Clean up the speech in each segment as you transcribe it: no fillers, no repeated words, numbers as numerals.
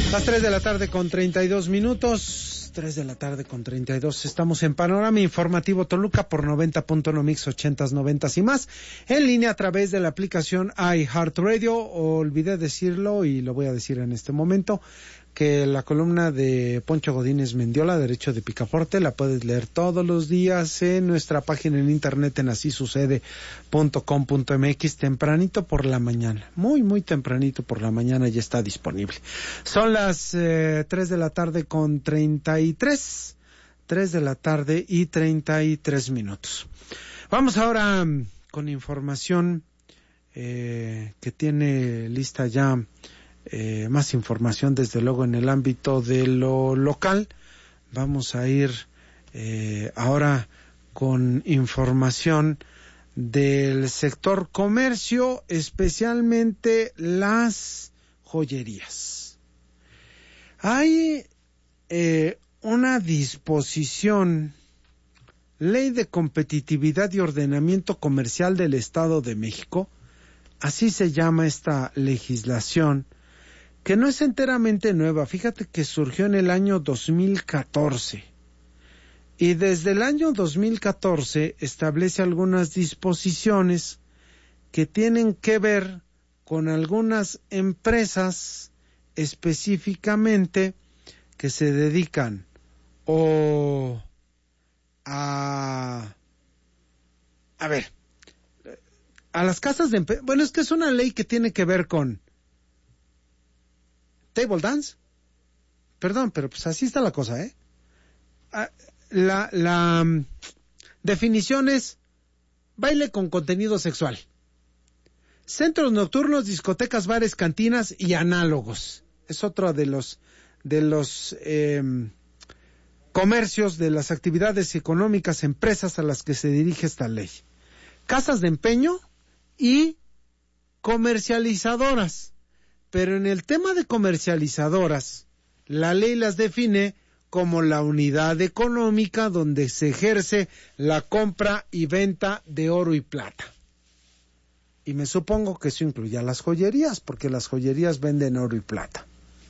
Las 3 de la tarde con 32 minutos. 3 de la tarde con 32. Estamos en Panorama Informativo Toluca por 90.1 Mix 80s, 90s y más. En línea a través de la aplicación iHeartRadio. Olvidé decirlo y lo voy a decir en este momento, que la columna de Poncho Godínez Mendiola, Derecho de Picaporte, la puedes leer todos los días en nuestra página en internet en asisucede.com.mx, tempranito por la mañana, muy tempranito por la mañana ya está disponible. Son las 3 de la tarde con 33, 3 de la tarde y 33 minutos. Vamos ahora con información que tiene lista ya más información, desde luego, en el ámbito de lo local. Vamos a ir ahora con información del sector comercio, especialmente las joyerías. Hay una disposición, Ley de Competitividad y Ordenamiento Comercial del Estado de México, así se llama esta legislación, que no es enteramente nueva. Fíjate que surgió en el año 2014 y desde el año 2014 establece algunas disposiciones que tienen que ver con algunas empresas específicamente que se dedican a las casas de... Bueno, es que es una ley que tiene que ver con table dance. Perdón, pero pues así está la cosa, ¿eh? La definición es baile con contenido sexual. Centros nocturnos, discotecas, bares, cantinas y análogos. Es otro de los comercios, de las actividades económicas, empresas a las que se dirige esta ley. Casas de empeño y comercializadoras. Pero en el tema de comercializadoras, la ley las define como la unidad económica donde se ejerce la compra y venta de oro y plata. Y me supongo que eso incluye a las joyerías, porque las joyerías venden oro y plata.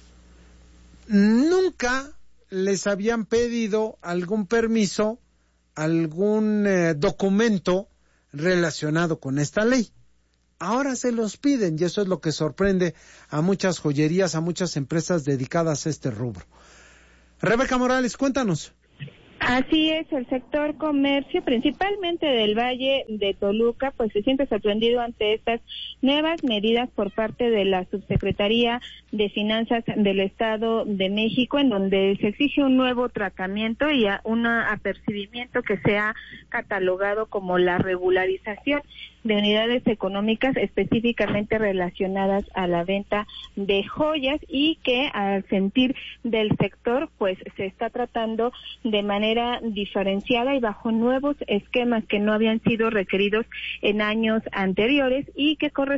Nunca les habían pedido algún permiso, algún documento relacionado con esta ley. Ahora se los piden y eso es lo que sorprende a muchas joyerías, a muchas empresas dedicadas a este rubro. Rebeca Morales, cuéntanos. Así es, el sector comercio, principalmente del Valle de Toluca, pues se siente sorprendido ante estas nuevas medidas por parte de la Subsecretaría de Finanzas del Estado de México, en donde se exige un nuevo tratamiento y un apercibimiento que sea catalogado como la regularización de unidades económicas específicamente relacionadas a la venta de joyas, y que al sentir del sector pues se está tratando de manera diferenciada y bajo nuevos esquemas que no habían sido requeridos en años anteriores y que corresponden